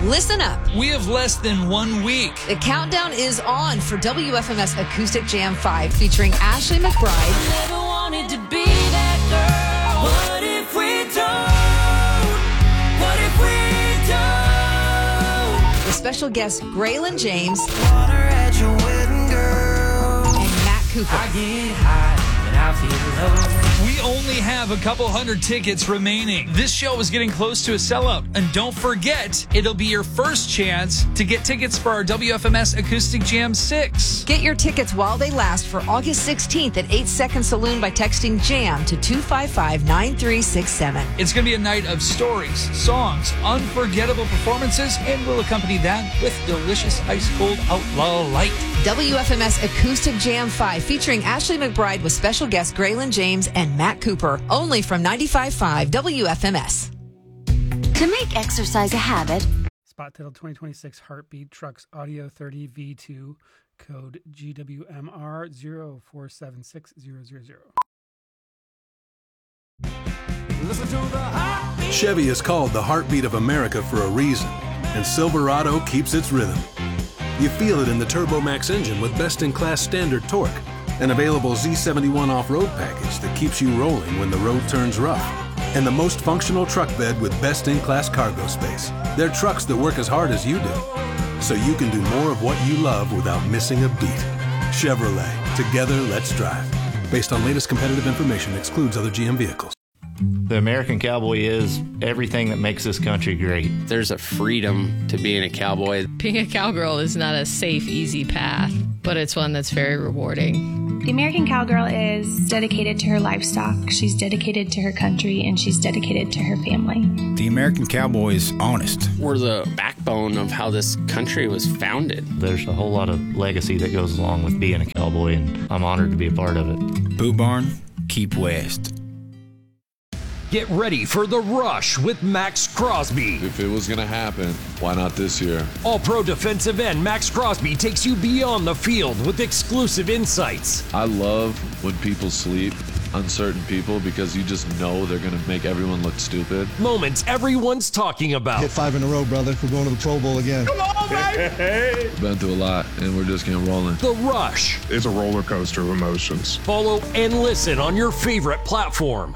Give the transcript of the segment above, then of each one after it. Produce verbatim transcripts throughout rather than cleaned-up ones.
Listen up. We have less than one week. The countdown is on for W F M S Acoustic Jam five featuring Ashley McBryde. I never wanted to be that girl. What if we don't? What if we don't? With special guest Graylin James. Water at your wedding, girl. And Matt Cooper. I get high and I feel low. We only have a couple hundred tickets remaining. This show is getting close to a sellout. And don't forget, it'll be your first chance to get tickets for our W F M S Acoustic Jam six. Get your tickets while they last for August sixteenth at eight Second Saloon by texting JAM to two five five, nine three six seven. It's going to be a night of stories, songs, unforgettable performances, and we'll accompany that with delicious ice-cold Outlaw Light. W F M S Acoustic Jam five featuring Ashley McBryde with special guest Graylin James and Matt Cooper. Only from ninety-five point five W F M S. To make exercise a habit. Spot title twenty twenty-six Heartbeat Trucks Audio thirty V two, code G W M R zero four seven six zero zero zero. Chevy is called the heartbeat of America for a reason, and Silverado keeps its rhythm. You feel it in the TurboMax engine with best-in-class standard torque, an available Z seventy-one off-road package that keeps you rolling when the road turns rough, and the most functional truck bed with best-in-class cargo space. They're trucks that work as hard as you do, so you can do more of what you love without missing a beat. Chevrolet, together let's drive. Based on latest competitive information, excludes other G M vehicles. The American cowboy is everything that makes this country great. There's a freedom to being a cowboy. Being a cowgirl is not a safe, easy path, but it's one that's very rewarding. The American cowgirl is dedicated to her livestock, she's dedicated to her country, and she's dedicated to her family. The American cowboy is honest. We're the backbone of how this country was founded. There's a whole lot of legacy that goes along with being a cowboy, and I'm honored to be a part of it. Boot Barn, keep west. Get ready for The Rush with Max Crosby. If it was going to happen, why not this year? All-pro defensive end Max Crosby takes you beyond the field with exclusive insights. I love when people sleep, uncertain people, because you just know they're going to make everyone look stupid. Moments everyone's talking about. Hit five in a row, brother. We're going to the Pro Bowl again. Come on, baby! We've been through a lot, and we're just getting rolling. The Rush. It's a roller coaster of emotions. Follow and listen on your favorite platform.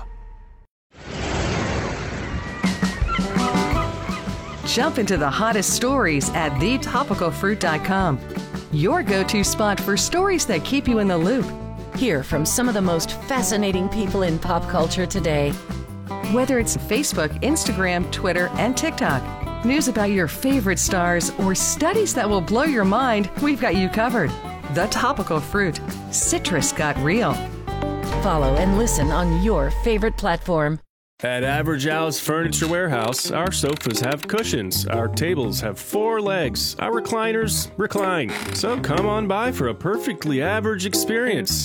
Jump into the hottest stories at the topical fruit dot com. Your go-to spot for stories that keep you in the loop. Hear from some of the most fascinating people in pop culture today. Whether it's Facebook, Instagram, Twitter, and TikTok, news about your favorite stars, or studies that will blow your mind, we've got you covered. The Topical Fruit. Citrus got real. Follow and listen on your favorite platform. At Average Alice Furniture Warehouse, our sofas have cushions, our tables have four legs, our recliners recline. So come on by for a perfectly average experience.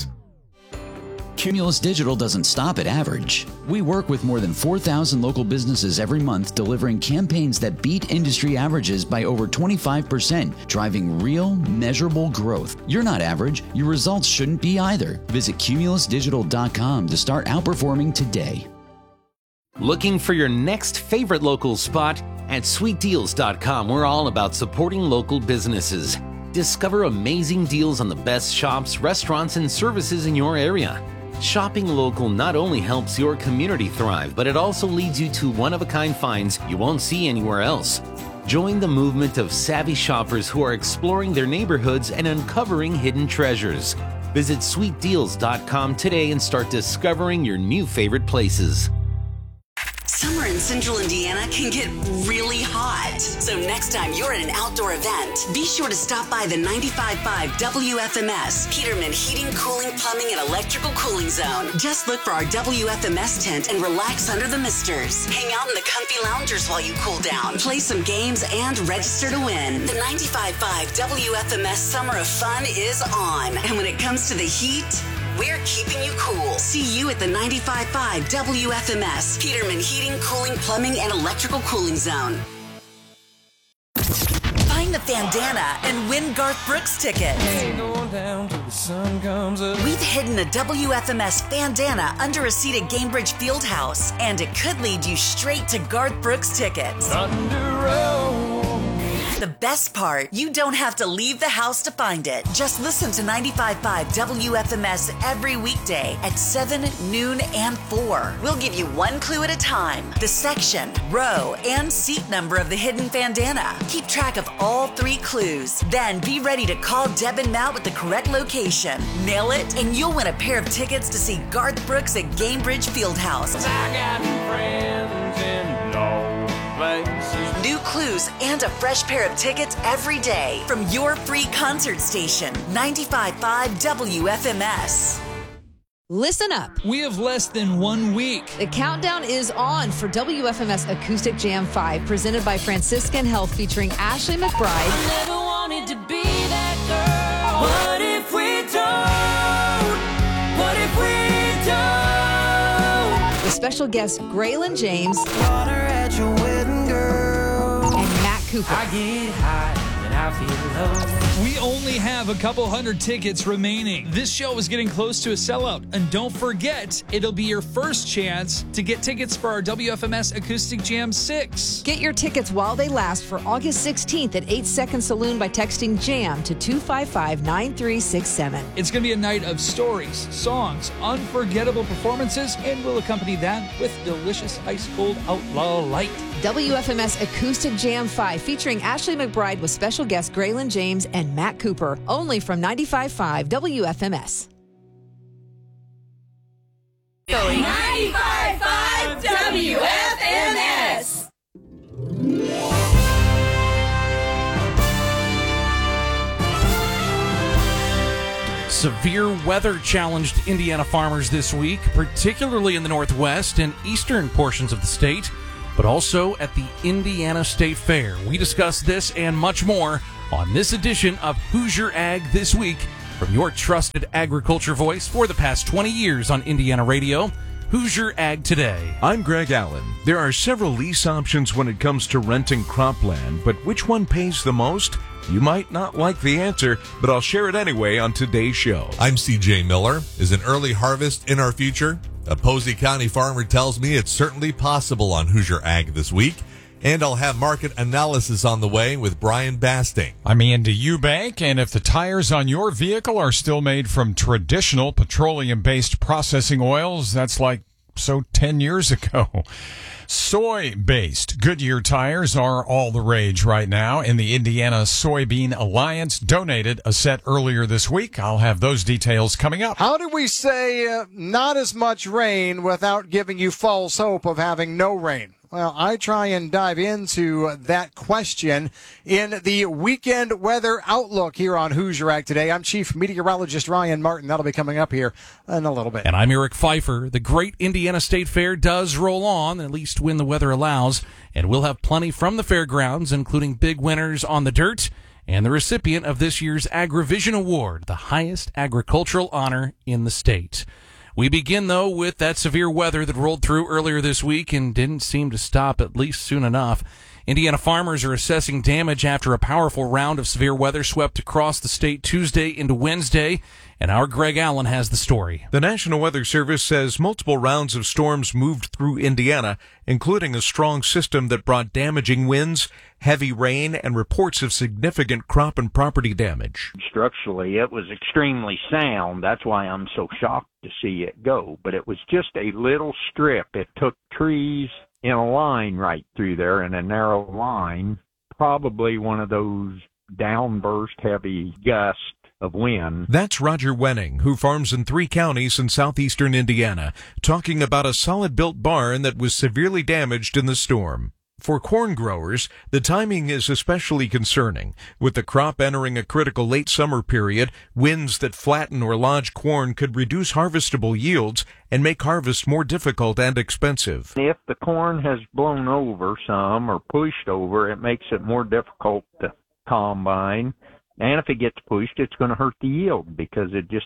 Cumulus Digital doesn't stop at average. We work with more than four thousand local businesses every month, delivering campaigns that beat industry averages by over twenty-five percent, driving real, measurable growth. You're not average. Your results shouldn't be either. Visit cumulus digital dot com to start outperforming today. Looking for your next favorite local spot? At sweet deals dot com, we're all about supporting local businesses. Discover amazing deals on the best shops, restaurants, and services in your area. Shopping local not only helps your community thrive, but it also leads you to one-of-a-kind finds you won't see anywhere else. Join the movement of savvy shoppers who are exploring their neighborhoods and uncovering hidden treasures. Visit sweet deals dot com today and start discovering your new favorite places. Summer in Central Indiana can get really hot. So next time you're at an outdoor event, be sure to stop by the ninety-five point five W F M S Peterman Heating, Cooling, Plumbing, and Electrical Cooling Zone. Just look for our W F M S tent and relax under the misters. Hang out in the comfy loungers while you cool down. Play some games and register to win. The ninety-five point five W F M S Summer of Fun is on. And when it comes to the heat, we're keeping you cool. See you at the ninety-five point five W F M S Peterman Heating, Cooling, Plumbing, and Electrical Cooling Zone. Find the Bandana and win Garth Brooks tickets. Down till the sun comes up. We've hidden a W F M S bandana under a seat at Gainbridge Fieldhouse, and it could lead you straight to Garth Brooks tickets. Thunder roll. The best part, you don't have to leave the house to find it. Just listen to ninety-five point five W F M S every weekday at seven, noon, and four. We'll give you one clue at a time, the section, row, and seat number of the hidden bandana. Keep track of all three clues. Then be ready to call Deb and Matt with the correct location. Nail it, and you'll win a pair of tickets to see Garth Brooks at Gamebridge Fieldhouse. I got friends in low places. New clues and a fresh pair of tickets every day from your free concert station, ninety-five point five W F M S. Listen up. We have less than one week. The countdown is on for W F M S Acoustic Jam five, presented by Franciscan Health, featuring Ashley McBride. I never wanted to be that girl. What if we don't? What if we don't? With special guests Graylin James Water at your wedding, girl. And Matt Cooper. I get high and I feel low. We only have a couple hundred tickets remaining. This show is getting close to a sellout. And don't forget, it'll be your first chance to get tickets for our W F M S Acoustic Jam six. Get your tickets while they last for August sixteenth at eight Second Saloon by texting JAM to two five five, nine three six seven. It's going to be a night of stories, songs, unforgettable performances, and we'll accompany that with delicious ice-cold Outlaw Light. W F M S Acoustic Jam five, featuring Ashley McBride with special guests Graylin James and Matt Cooper, only from ninety-five point five W F M S. ninety-five point five W F M S. Severe weather challenged Indiana farmers this week, particularly in the northwest and eastern portions of the state, but also at the Indiana State Fair. We discuss this and much more on this edition of Hoosier Ag This Week from your trusted agriculture voice for the past twenty years on Indiana radio, Hoosier Ag Today. I'm Greg Allen. There are several lease options when it comes to renting cropland, but which one pays the most? You might not like the answer, but I'll share it anyway on today's show. I'm C J Miller. Is an early harvest in our future? A Posey County farmer tells me it's certainly possible on Hoosier Ag This Week. And I'll have market analysis on the way with Brian Basting. I'm Andy Eubank, and if the tires on your vehicle are still made from traditional petroleum-based processing oils, that's like so ten years ago. Soy-based Goodyear tires are all the rage right now, and the Indiana Soybean Alliance donated a set earlier this week. I'll have those details coming up. How do we say uh, not as much rain without giving you false hope of having no rain? Well, I try and dive into that question in the weekend weather outlook here on Hoosier Ag Today. I'm Chief Meteorologist Ryan Martin. That'll be coming up here in a little bit. And I'm Eric Pfeiffer. The great Indiana State Fair does roll on, at least when the weather allows, and we'll have plenty from the fairgrounds, including big winners on the dirt and the recipient of this year's AgriVision Award, the highest agricultural honor in the state. We begin, though, with that severe weather that rolled through earlier this week and didn't seem to stop at least soon enough. Indiana farmers are assessing damage after a powerful round of severe weather swept across the state Tuesday into Wednesday, and our Greg Allen has the story. The National Weather Service says multiple rounds of storms moved through Indiana, including a strong system that brought damaging winds, heavy rain, and reports of significant crop and property damage. Structurally, it was extremely sound. That's why I'm so shocked to see it go. But it was just a little strip. It took trees in a line right through there, in a narrow line, probably one of those downburst heavy gusts of wind. That's Roger Wenning, who farms in three counties in southeastern Indiana, talking about a solid-built barn that was severely damaged in the storm. For corn growers, the timing is especially concerning. With the crop entering a critical late summer period, winds that flatten or lodge corn could reduce harvestable yields and make harvest more difficult and expensive. If the corn has blown over some or pushed over, it makes it more difficult to combine. And if it gets pushed, it's going to hurt the yield because it just,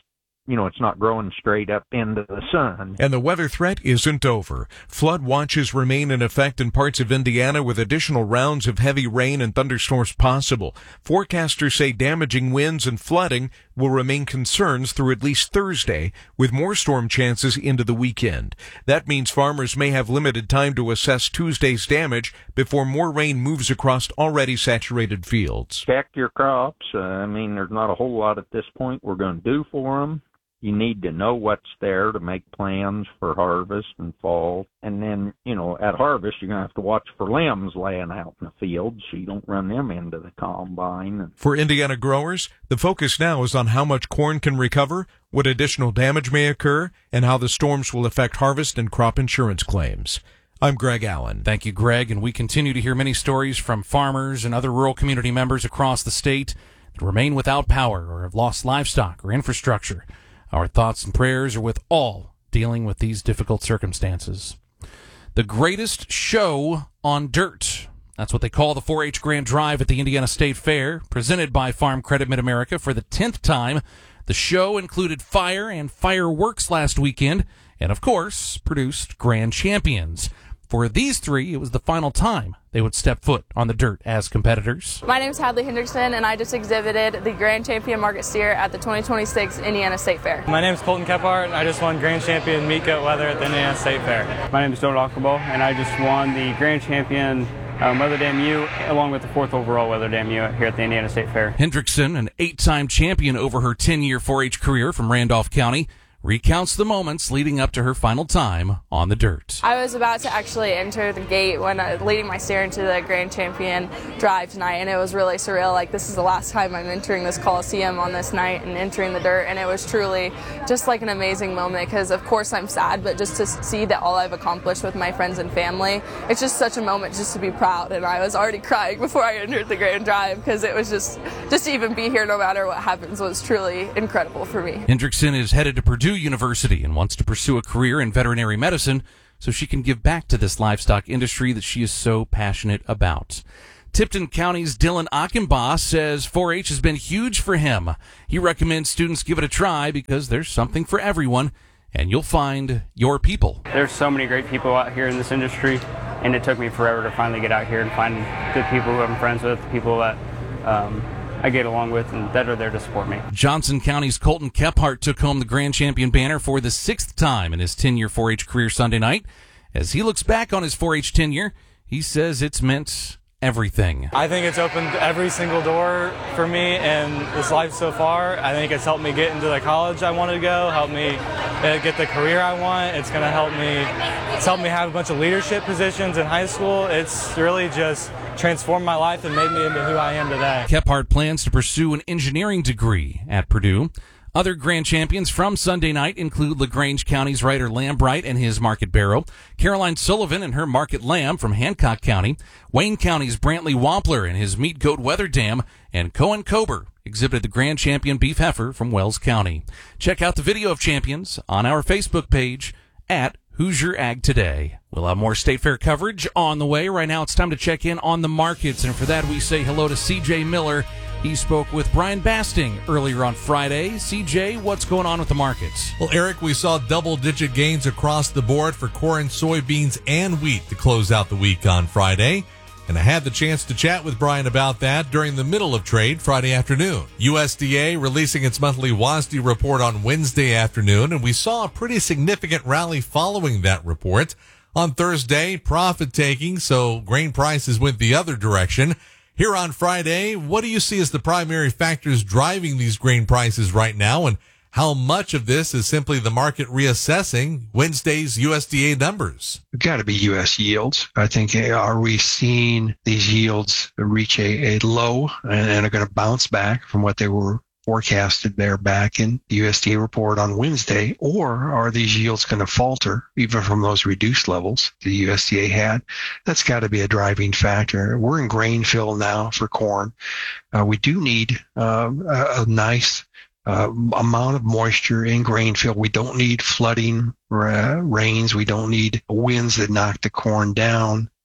you know, it's not growing straight up into the sun. And the weather threat isn't over. Flood watches remain in effect in parts of Indiana with additional rounds of heavy rain and thunderstorms possible. Forecasters say damaging winds and flooding will remain concerns through at least Thursday, with more storm chances into the weekend. That means farmers may have limited time to assess Tuesday's damage before more rain moves across already saturated fields. Check your crops. Uh, I mean, there's not a whole lot at this point we're going to do for them. You need to know what's there to make plans for harvest and fall. And then, you know, at harvest, you're going to have to watch for limbs laying out in the field so you don't run them into the combine. For Indiana growers, the focus now is on how much corn can recover, what additional damage may occur, and how the storms will affect harvest and crop insurance claims. I'm Greg Allen. Thank you, Greg. And we continue to hear many stories from farmers and other rural community members across the state that remain without power or have lost livestock or infrastructure. Our thoughts and prayers are with all dealing with these difficult circumstances. The greatest show on dirt. That's what they call the four H Grand Drive at the Indiana State Fair, presented by Farm Credit Mid-America for the tenth time. The show included fire and fireworks last weekend, and of course, produced grand champions. For these three, it was the final time they would step foot on the dirt as competitors. My name is Hadley Hendrickson, and I just exhibited the Grand Champion Market Steer at the twenty twenty-six Indiana State Fair. My name is Colton Kephart, and I just won Grand Champion Meat Goat Weather at the Indiana State Fair. My name is Donald Acklebo, and I just won the Grand Champion um, Weather Dam U, along with the fourth overall Weather Dam U here at the Indiana State Fair. Hendrickson, an eight-time champion over her ten-year four H career from Randolph County, recounts the moments leading up to her final time on the dirt. I was about to actually enter the gate when I was leading my steer into the Grand Champion Drive tonight, and it was really surreal. Like, this is the last time I'm entering this Coliseum on this night and entering the dirt, and it was truly just like an amazing moment because, of course, I'm sad, but just to see that all I've accomplished with my friends and family, it's just such a moment just to be proud, and I was already crying before I entered the Grand Drive because it was just, just to even be here no matter what happens was truly incredible for me. Hendrickson is headed to Purdue University and wants to pursue a career in veterinary medicine so she can give back to this livestock industry that she is so passionate about. Tipton County's Dylan Achenbaugh says four H has been huge for him. He recommends students give it a try because there's something for everyone, and you'll find your people. There's so many great people out here in this industry, and it took me forever to finally get out here and find good people who I'm friends with, people that um, I get along with and that are there to support me. Johnson County's Colton Kephart took home the Grand Champion banner for the sixth time in his ten-year four H career Sunday night. As he looks back on his four H tenure, he says it's meant everything. I think it's opened every single door for me in this life so far. I think it's helped me get into the college I wanted to go, helped me uh, get the career I want. It's going to help me, it's helped me have a bunch of leadership positions in high school. It's really just transformed my life and made me into who I am today. Kephart plans to pursue an engineering degree at Purdue. Other grand champions from Sunday night include LaGrange County's Ryder Lambright and his Market Barrow, Caroline Sullivan and her Market Lamb from Hancock County, Wayne County's Brantley Wampler and his Meat Goat Weather Dam, and Cohen Kober exhibited the Grand Champion Beef Heifer from Wells County. Check out the video of champions on our Facebook page at Hoosier Ag Today. We'll have more State Fair coverage on the way. Right now it's time to check in on the markets, and for that we say hello to C J Miller. He spoke with Brian Basting earlier on Friday. C J, what's going on with the markets? Well, Eric, we saw double-digit gains across the board for corn, soybeans, and wheat to close out the week on Friday. And I had the chance to chat with Brian about that during the middle of trade Friday afternoon. U S D A releasing its monthly W A S D report on Wednesday afternoon, and we saw a pretty significant rally following that report. On Thursday, profit-taking, so grain prices went the other direction. Here on Friday, what do you see as the primary factors driving these grain prices right now, and how much of this is simply the market reassessing Wednesday's U S D A numbers? It's got to be U S yields. I think, are we seeing these yields reach a, a low and are going to bounce back from what they were forecasted there back in the U S D A report on Wednesday, or are these yields going to falter even from those reduced levels the U S D A had? That's got to be a driving factor. We're in grain fill now for corn. Uh, we do need uh, a, a nice uh, amount of moisture in grain fill. We don't need flooding uh, rains. We don't need winds that knock the corn down.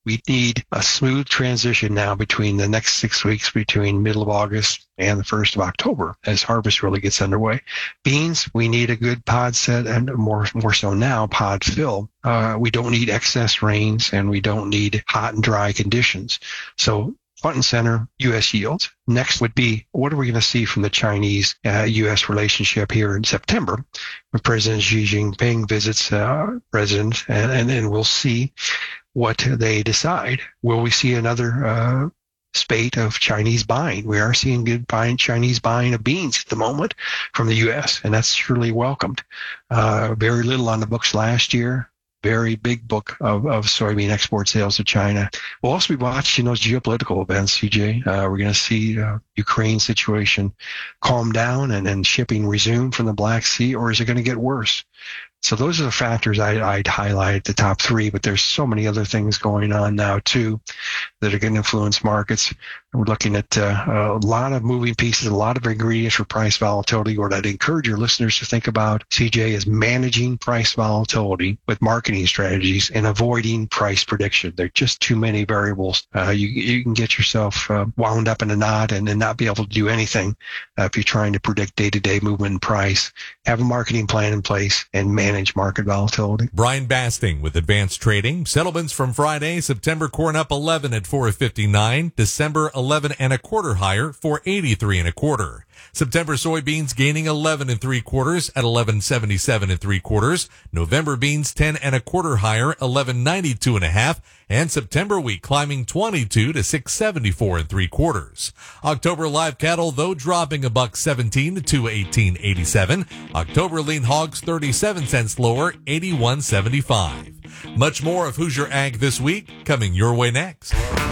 We need a smooth transition now between the next six weeks, between middle of August and the first of October, as harvest really gets underway. Beans, we need a good pod set, and more more so now, pod fill. Uh, we don't need excess rains, and we don't need hot and dry conditions. So front and center, U S yields. Next would be, what are we going to see from the Chinese uh, U S relationship here in September when President Xi Jinping visits uh, President, and, and then we'll see what they decide. Will we see another uh, spate of Chinese buying? We are seeing good buying, Chinese buying of beans at the moment from the U S, and that's surely welcomed. Uh, very little on the books last year. Very big book of, of soybean export sales to China. We'll also be watching those geopolitical events, C J. Uh, we're going to see uh, Ukraine situation calm down and then shipping resume from the Black Sea, or is it going to get worse? So those are the factors I, I'd highlight, the top three, but there's so many other things going on now, too, that are going to influence markets. We're looking at uh, a lot of moving pieces, a lot of ingredients for price volatility. What I'd encourage your listeners to think about, C J, is managing price volatility with marketing strategies and avoiding price prediction. There are just too many variables. Uh, you, you can get yourself uh, wound up in a knot and, and not be able to do anything uh, if you're trying to predict day-to-day movement in price. Have a marketing plan in place and manage market volatility. Brian Basting with Advanced Trading. Settlements from Friday, September corn up eleven at four fifty-nine, December eleven and a quarter higher, four eighty-three and a quarter. September soybeans gaining eleven and three quarters at eleven seventy-seven and three quarters. November beans ten and a quarter higher, eleven ninety-two and a half. And September wheat climbing twenty-two to six seventy-four and three quarters. October live cattle, though, dropping a buck seventeen to two eighteen eighty-seven. October lean hogs thirty-seven cents lower, eighty-one seventy-five. Much more of Hoosier Ag this week coming your way next.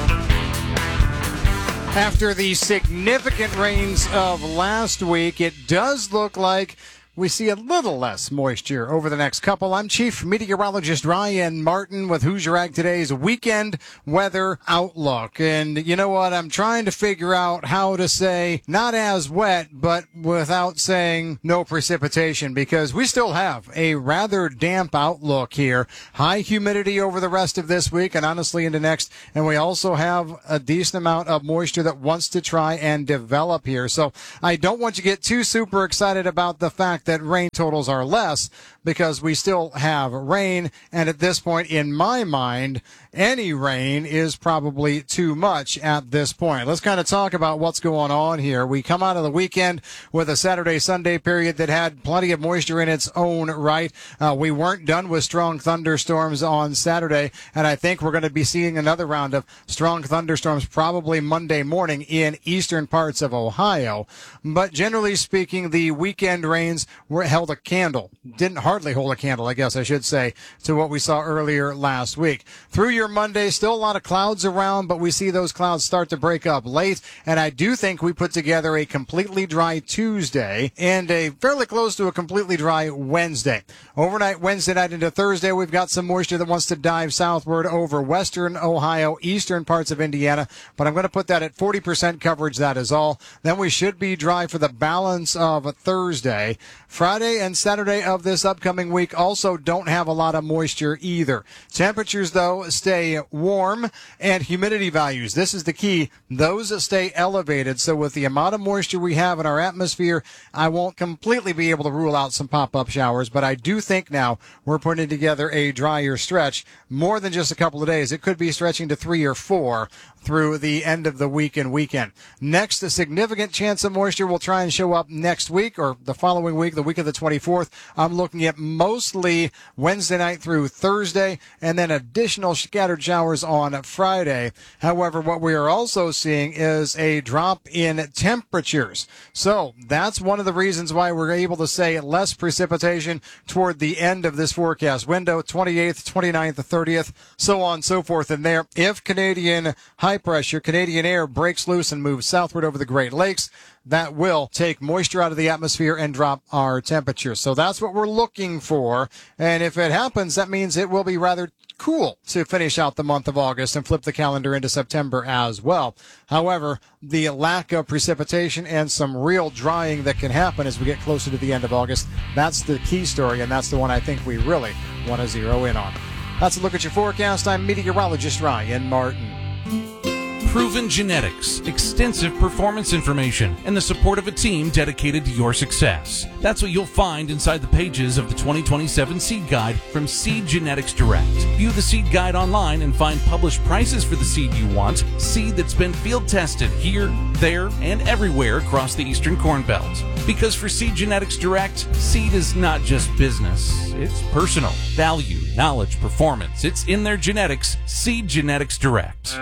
After the significant rains of last week, it does look like we see a little less moisture over the next couple. I'm Chief Meteorologist Ryan Martin with Hoosier Ag Today's weekend weather outlook. And you know what? I'm trying to figure out how to say not as wet, but without saying no precipitation, because we still have a rather damp outlook here. High humidity over the rest of this week and honestly into next. And we also have a decent amount of moisture that wants to try and develop here. So I don't want you to get too super excited about the fact that rain totals are less, because we still have rain, and at this point, in my mind, any rain is probably too much at this point. Let's kind of talk about what's going on here. We come out of the weekend with a Saturday-Sunday period that had plenty of moisture in its own right. Uh, we weren't done with strong thunderstorms on Saturday, and I think we're going to be seeing another round of strong thunderstorms probably Monday morning in eastern parts of Ohio. But generally speaking, the weekend rains were held a candle. Didn't hardly hold a candle, I guess I should say, to what we saw earlier last week. Through your Monday, still a lot of clouds around, but we see those clouds start to break up late, and I do think we put together a completely dry Tuesday and a fairly close to a completely dry Wednesday. Overnight Wednesday night into Thursday, we've got some moisture that wants to dive southward over western Ohio, eastern parts of Indiana, but I'm going to put that at forty percent coverage, that is all. Then we should be dry for the balance of Thursday. Friday and Saturday of this upcoming week also don't have a lot of moisture either. Temperatures, though, stay warm, and humidity values, this is the key, those stay elevated. So with the amount of moisture we have in our atmosphere, I won't completely be able to rule out some pop-up showers, but I do think now we're putting together a drier stretch, more than just a couple of days. It could be stretching to three or four through the end of the week and weekend. Next, a significant chance of moisture will try and show up next week or the following week, the week of the twenty-fourth. I'm looking at mostly Wednesday night through Thursday, and then additional scattered showers on Friday. However, what we are also seeing is a drop in temperatures. So that's one of the reasons why we're able to say less precipitation toward the end of this forecast window, twenty-eighth, twenty-ninth, thirtieth, so on and so forth in there. If Canadian high pressure, Canadian air breaks loose and moves southward over the Great Lakes, that will take moisture out of the atmosphere and drop our temperature. So that's what we're looking for. And if it happens, that means it will be rather cool to finish out the month of August and flip the calendar into September as well. However, the lack of precipitation and some real drying that can happen as we get closer to the end of August, that's the key story, and that's the one I think we really want to zero in on. That's a look at your forecast. I'm meteorologist Ryan Martin. Proven genetics, extensive performance information, and the support of a team dedicated to your success. That's what you'll find inside the pages of the twenty twenty-seven Seed Guide from Seed Genetics Direct. View the Seed Guide online and find published prices for the seed you want, seed that's been field tested here, there, and everywhere across the Eastern Corn Belt. Because for Seed Genetics Direct, seed is not just business, it's personal. Value, knowledge, performance, it's in their genetics. Seed Genetics Direct.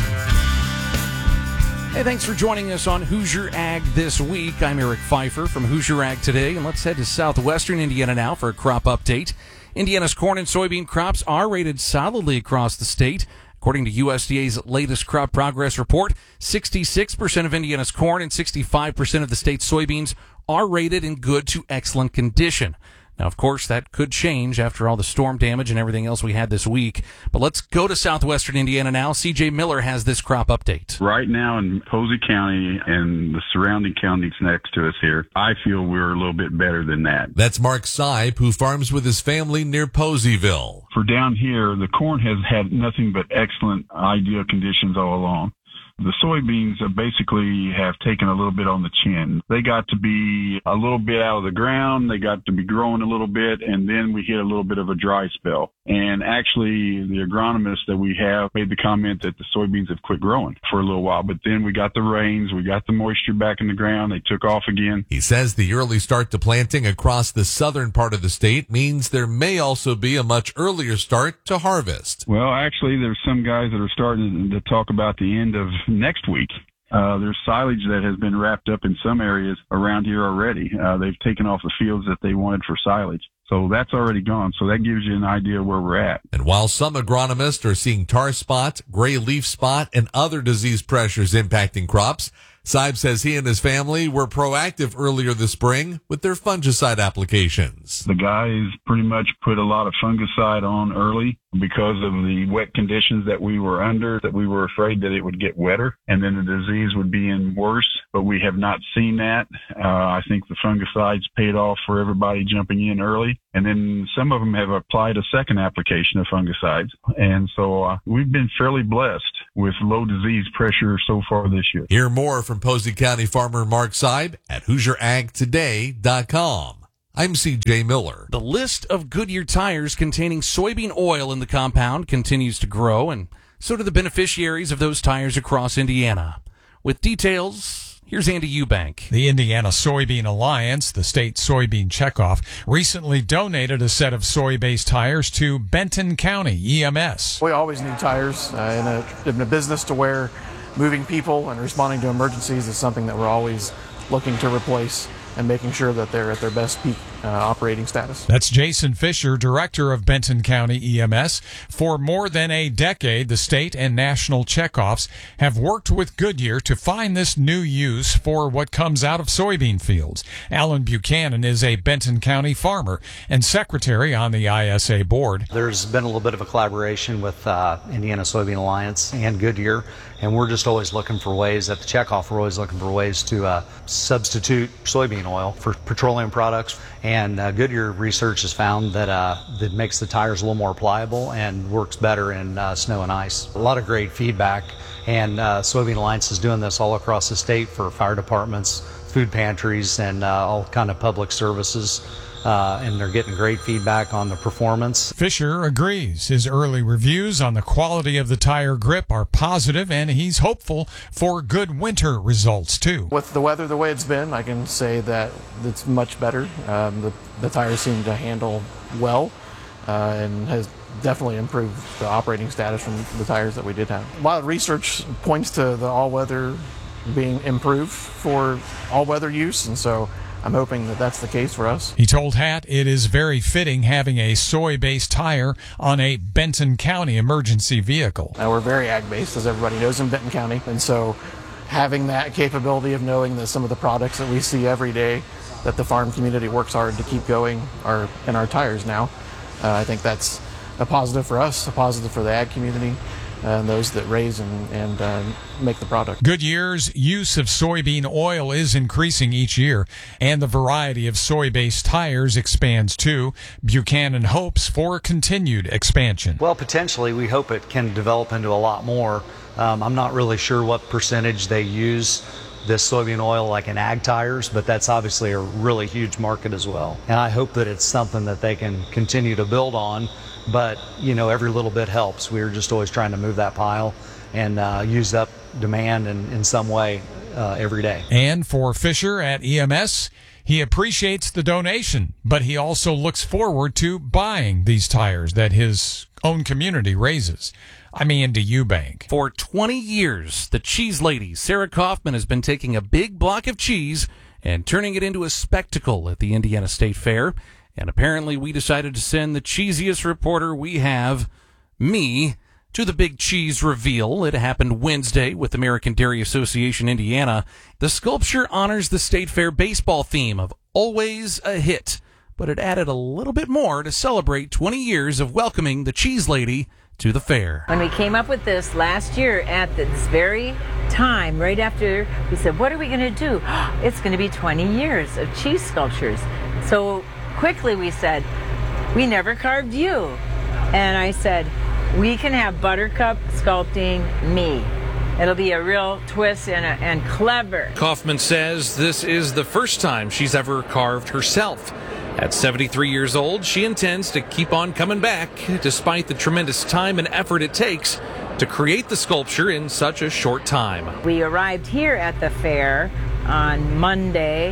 Hey, thanks for joining us on Hoosier Ag This Week. I'm Eric Pfeiffer from Hoosier Ag Today, and let's head to southwestern Indiana now for a crop update. Indiana's corn and soybean crops are rated solidly across the state. According to U S D A's latest crop progress report, sixty-six percent of Indiana's corn and sixty-five percent of the state's soybeans are rated in good to excellent condition. Now, of course, that could change after all the storm damage and everything else we had this week. But let's go to southwestern Indiana now. C J Miller has this crop update. Right now in Posey County and the surrounding counties next to us here, I feel we're a little bit better than that. That's Mark Seib, who farms with his family near Poseyville. For down here, the corn has had nothing but excellent, ideal conditions all along. The soybeans uh, basically have taken a little bit on the chin. They got to be a little bit out of the ground. They got to be growing a little bit, and then we hit a little bit of a dry spell. And actually, the agronomist that we have made the comment that the soybeans have quit growing for a little while. But then we got the rains, we got the moisture back in the ground. They took off again. He says the early start to planting across the southern part of the state means there may also be a much earlier start to harvest. Well, actually, there's some guys that are starting to talk about the end of next week. Uh, there's silage that has been wrapped up in some areas around here already. Uh, they've taken off the fields that they wanted for silage. So that's already gone. So that gives you an idea where we're at. And while some agronomists are seeing tar spot, gray leaf spot, and other disease pressures impacting crops, Seib says he and his family were proactive earlier this spring with their fungicide applications. The guys pretty much put a lot of fungicide on early because of the wet conditions that we were under, that we were afraid that it would get wetter and then the disease would be in worse, but we have not seen that. Uh, I think the fungicides paid off for everybody jumping in early. And then some of them have applied a second application of fungicides. And so uh, we've been fairly blessed with low disease pressure so far this year. Hear more from Posey County farmer Mark Seib at Hoosier Ag Today dot com. I'm C J Miller. The list of Goodyear tires containing soybean oil in the compound continues to grow, and so do the beneficiaries of those tires across Indiana. With details, here's Andy Eubank. The Indiana Soybean Alliance, the state soybean checkoff, recently donated a set of soy-based tires to Benton County E M S. We always need tires uh, in, a, in a business to where moving people and responding to emergencies is something that we're always looking to replace and making sure that they're at their best peak uh, operating status. That's Jason Fisher, director of Benton County E M S. For more than a decade, the state and national checkoffs have worked with Goodyear to find this new use for what comes out of soybean fields. Alan Buchanan is a Benton County farmer and secretary on the I S A board. There's been a little bit of a collaboration with uh, Indiana Soybean Alliance and Goodyear, and we're just always looking for ways, at the checkoff, we're always looking for ways to uh, substitute soybean oil for petroleum products. And uh, Goodyear research has found that uh, that makes the tires a little more pliable and works better in uh, snow and ice. A lot of great feedback, and uh, Soybean Alliance is doing this all across the state for fire departments, food pantries, and uh, all kind of public services. Uh, and they're getting great feedback on the performance. Fisher agrees. His early reviews on the quality of the tire grip are positive, and he's hopeful for good winter results, too. With the weather the way it's been, I can say that it's much better. Um, the, the tires seem to handle well uh, and has definitely improved the operating status from the tires that we did have. A lot of research points to the all-weather being improved for all-weather use, and so I'm hoping that that's the case for us. He told Hat it is very fitting having a soy-based tire on a Benton County emergency vehicle. Now, we're very ag-based, as everybody knows, in Benton County, and so having that capability of knowing that some of the products that we see every day that the farm community works hard to keep going are in our tires now, uh, I think that's a positive for us, a positive for the ag community, and those that raise and, and uh, make the product. Goodyear's use of soybean oil is increasing each year, and the variety of soy-based tires expands too. Buchanan hopes for continued expansion. Well, potentially, we hope it can develop into a lot more. Um, I'm not really sure what percentage they use this soybean oil like in ag tires, but that's obviously a really huge market as well. And I hope that it's something that they can continue to build on, but you know, every little bit helps. We're just always trying to move that pile and uh, use up demand in, in some way uh, every day. And for Fisher at E M S, he appreciates the donation, but he also looks forward to buying these tires that his own community raises. I mean, to Eubank. For twenty years, the cheese lady, Sarah Kaufman, has been taking a big block of cheese and turning it into a spectacle at the Indiana State Fair. And apparently we decided to send the cheesiest reporter we have, me, to the big cheese reveal. It happened Wednesday with American Dairy Association Indiana. The sculpture honors the State Fair baseball theme of Always a Hit, but it added a little bit more to celebrate twenty years of welcoming the cheese lady to the fair. When we came up with this last year at this very time, right after, we said, what are we going to do? It's going to be twenty years of cheese sculptures. So quickly we said, we never carved you. And I said, we can have Buttercup sculpting me. It'll be a real twist and, a, and clever. Kaufman says this is the first time she's ever carved herself. At seventy-three years old, she intends to keep on coming back, despite the tremendous time and effort it takes to create the sculpture in such a short time. We arrived here at the fair on Monday,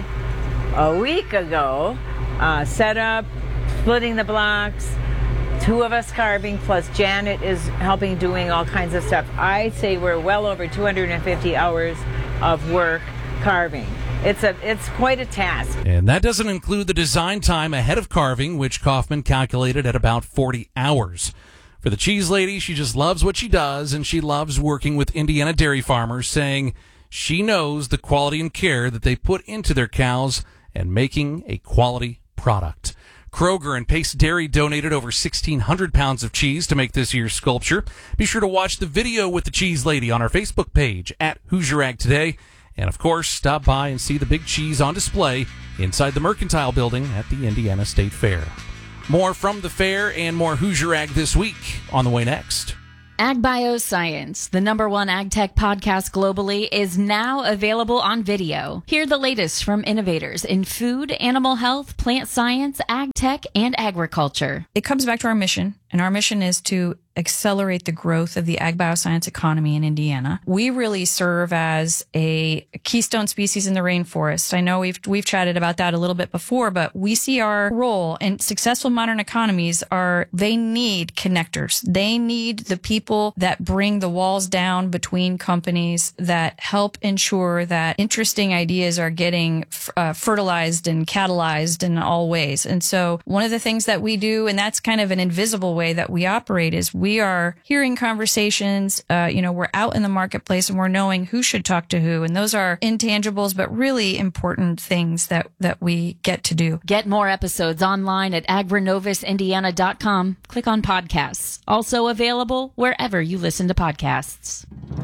a week ago, uh, set up, splitting the blocks, two of us carving, plus Janet is helping doing all kinds of stuff. I'd say we're well over two hundred fifty hours of work carving. It's a it's quite a task. And that doesn't include the design time ahead of carving, which Kaufman calculated at about forty hours. For the cheese lady, she just loves what she does, and she loves working with Indiana dairy farmers, saying she knows the quality and care that they put into their cows and making a quality product. Kroger and Pace Dairy donated over sixteen hundred pounds of cheese to make this year's sculpture. Be sure to watch the video with the cheese lady on our Facebook page at Hoosier Ag Today. And, of course, stop by and see the big cheese on display inside the Mercantile Building at the Indiana State Fair. More from the fair and more Hoosier Ag this week on the way next. Ag Bioscience, the number one ag tech podcast globally, is now available on video. Hear the latest from innovators in food, animal health, plant science, ag tech, and agriculture. It comes back to our mission, and our mission is to accelerate the growth of the ag bioscience economy in Indiana. We really serve as a keystone species in the rainforest. I know we've we've chatted about that a little bit before, but we see our role in successful modern economies are they need connectors. They need the people that bring the walls down between companies, that help ensure that interesting ideas are getting uh, fertilized and catalyzed in all ways. And so one of the things that we do, and that's kind of an invisible way that we operate, is we are hearing conversations, uh, you know, we're out in the marketplace and we're knowing who should talk to who. And those are intangibles, but really important things that, that we get to do. Get more episodes online at agrinovis indiana dot com. Click on podcasts. Also available wherever you listen to podcasts.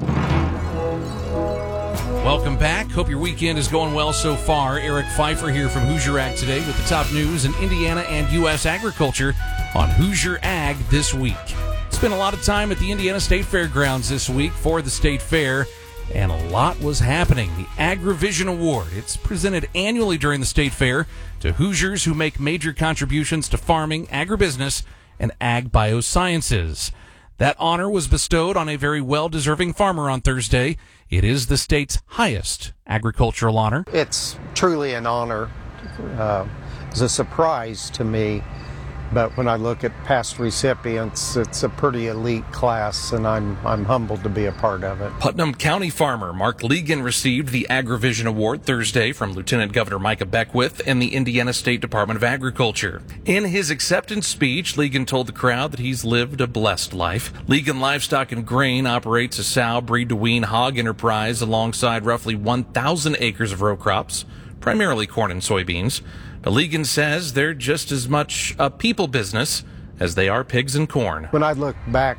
Welcome back. Hope your weekend is going well so far. Eric Pfeiffer here from Hoosier Ag Today with the top news in Indiana and U S agriculture on Hoosier Ag this week. Spent a lot of time at the Indiana State Fairgrounds this week for the State Fair, and a lot was happening. The AgriVision Award, it's presented annually during the State Fair to Hoosiers who make major contributions to farming, agribusiness, and ag biosciences. That honor was bestowed on a very well-deserving farmer on Thursday. It is the state's highest agricultural honor. It's truly an honor. Uh, it's a surprise to me. But when I look at past recipients, it's a pretty elite class, and I'm I'm humbled to be a part of it. Putnam County farmer Mark Legan received the AgriVision Award Thursday from Lieutenant Governor Micah Beckwith and the Indiana State Department of Agriculture. In his acceptance speech, Legan told the crowd that he's lived a blessed life. Legan Livestock and Grain operates a sow breed-to-wean hog enterprise alongside roughly one thousand acres of row crops, primarily corn and soybeans. But Legan says they're just as much a people business as they are pigs and corn. When I look back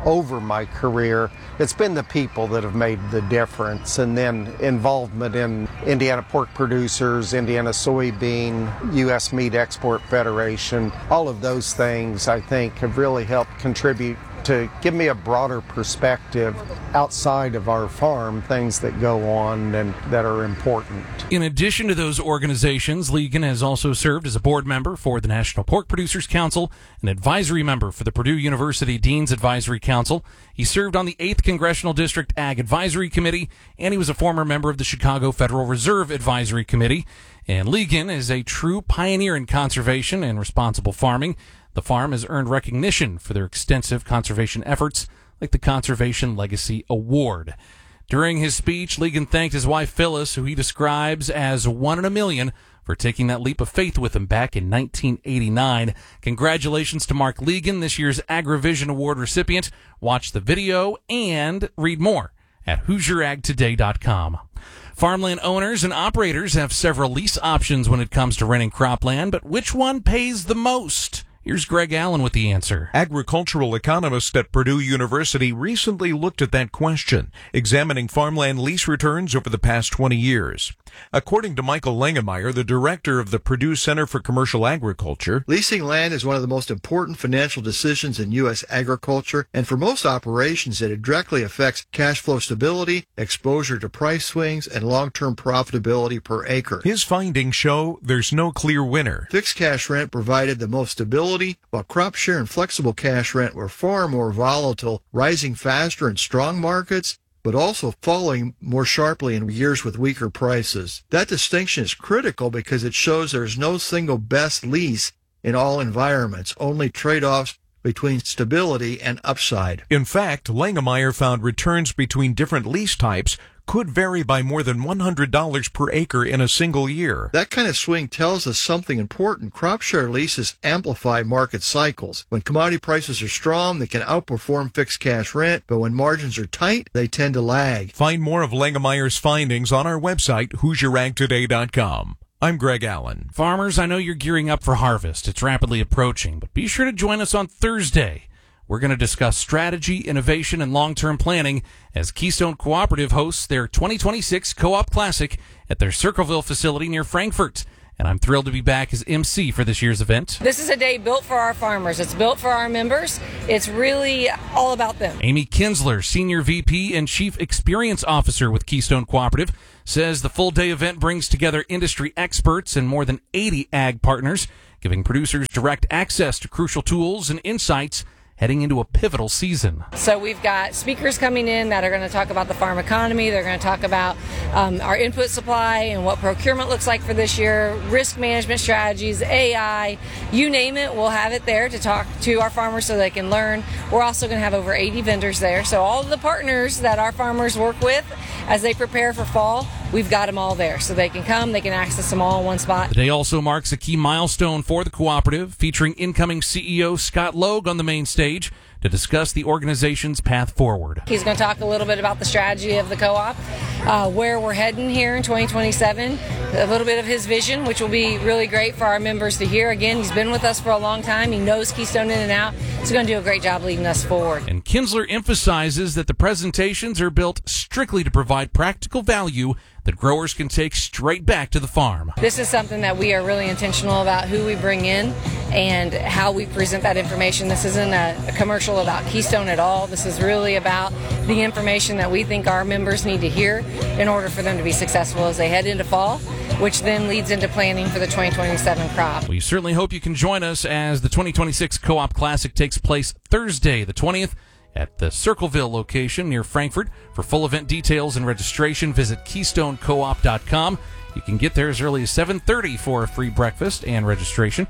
over my career, it's been the people that have made the difference. And then involvement in Indiana Pork Producers, Indiana Soybean, U S Meat Export Federation, all of those things I think have really helped contribute to give me a broader perspective outside of our farm, things that go on and that are important. In addition to those organizations, Legan has also served as a board member for the National Pork Producers Council, an advisory member for the Purdue University Dean's Advisory Council. He served on the eighth Congressional District Ag Advisory Committee, and he was a former member of the Chicago Federal Reserve Advisory Committee. And Legan is a true pioneer in conservation and responsible farming. The farm has earned recognition for their extensive conservation efforts, like the Conservation Legacy Award. During his speech, Legan thanked his wife Phyllis, who he describes as one in a million, for taking that leap of faith with him back in nineteen eighty-nine. Congratulations to Mark Legan, this year's AgriVision Award recipient. Watch the video and read more at Hoosier Ag Today dot com. Farmland owners and operators have several lease options when it comes to renting cropland, but which one pays the most? Here's Greg Allen with the answer. Agricultural economists at Purdue University recently looked at that question, examining farmland lease returns over the past twenty years. According to Michael Langemeyer, the director of the Purdue Center for Commercial Agriculture, leasing land is one of the most important financial decisions in U S agriculture, and for most operations, it directly affects cash flow stability, exposure to price swings, and long-term profitability per acre. His findings show there's no clear winner. Fixed cash rent provided the most stability, while crop share and flexible cash rent were far more volatile, rising faster in strong markets, but also falling more sharply in years with weaker prices. That distinction is critical because it shows there is no single best lease in all environments, only trade-offs between stability and upside. In fact, Langemeyer found returns between different lease types could vary by more than one hundred dollars per acre in a single year. That kind of swing tells us something important. Crop share leases amplify market cycles. When commodity prices are strong, they can outperform fixed cash rent, but when margins are tight, they tend to lag. Find more of Langemeyer's findings on our website, Hoosier Ag Today dot com. I'm Greg Allen. Farmers, I know you're gearing up for harvest. It's rapidly approaching, but be sure to join us on Thursday. We're going to discuss strategy, innovation, and long-term planning as Keystone Cooperative hosts their twenty twenty-six Co-op Classic at their Circleville facility near Frankfort. And I'm thrilled to be back as M C for this year's event. This is a day built for our farmers. It's built for our members. It's really all about them. Amy Kinsler, Senior V P and Chief Experience Officer with Keystone Cooperative, says the full-day event brings together industry experts and more than eighty ag partners, giving producers direct access to crucial tools and insights heading into a pivotal season. So we've got speakers coming in that are going to talk about the farm economy. They're going to talk about um, our input supply and what procurement looks like for this year, risk management strategies, A I, you name it, we'll have it there to talk to our farmers so they can learn. We're also going to have over eighty vendors there. So all of the partners that our farmers work with as they prepare for fall, we've got them all there. So they can come, they can access them all in one spot. The day also marks a key milestone for the cooperative, featuring incoming C E O Scott Logue on the main stage to discuss the organization's path forward. He's going to talk a little bit about the strategy of the co-op, uh, where we're heading here in twenty twenty-seven, a little bit of his vision, which will be really great for our members to hear. Again, he's been with us for a long time. He knows Keystone in and out. He's going to do a great job leading us forward. And Kinsler emphasizes that the presentations are built strictly to provide practical value that growers can take straight back to the farm. This is something that we are really intentional about, who we bring in and how we present that information. This isn't a, a commercial about Keystone at all. This is really about the information that we think our members need to hear in order for them to be successful as they head into fall, which then leads into planning for the twenty twenty-seven crop. We certainly hope you can join us as the twenty twenty-six Co-op Classic takes place Thursday, the twentieth, at the Circleville location near Frankfort. For full event details and registration, visit keystone co op dot com. You can get there as early as seven thirty for a free breakfast and registration.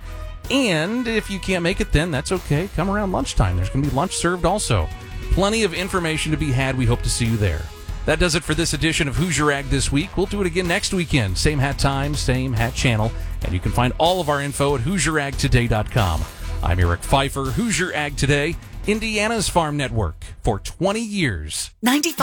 And if you can't make it then, that's okay. Come around lunchtime. There's going to be lunch served also. Plenty of information to be had. We hope to see you there. That does it for this edition of Hoosier Ag This Week. We'll do it again next weekend. Same hat time, same hat channel. And you can find all of our info at hoosier ag today dot com. I'm Eric Pfeiffer, Hoosier Ag Today, Indiana's Farm Network for twenty years. ninety-five